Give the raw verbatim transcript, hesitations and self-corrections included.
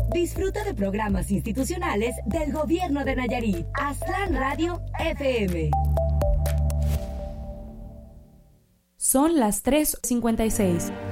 Disfruta de programas institucionales del Gobierno de Nayarit. Aztlán Radio F M. Son las tres cincuenta y seis.